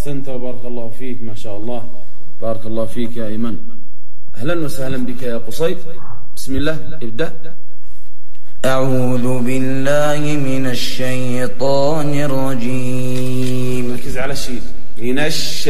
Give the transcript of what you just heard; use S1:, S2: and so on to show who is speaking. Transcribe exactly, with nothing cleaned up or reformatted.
S1: أحسنت وبارك الله فيك، ما شاء الله، بارك الله فيك يا أيمن. أهلا وسهلا بك يا قصي. بسم الله، ابدأ.
S2: أعوذ بالله من الشيطان الرجيم.
S1: ركز على الشيء. من الشيطان